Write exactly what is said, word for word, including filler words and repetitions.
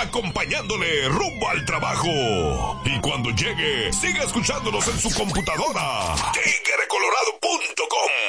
acompañándole rumbo al trabajo. Y cuando llegue, siga escuchándonos en su computadora. tigre colorado punto com.